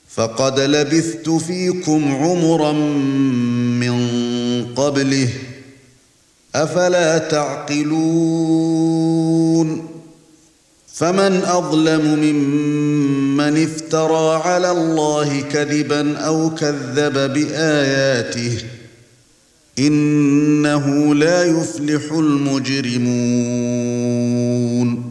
فقد لبثت فيكم عمرا من قبله أفلا تعقلون فمن أظلم ممن افترى على الله كذبا أو كذب بآياته إنه لا يفلح المجرمون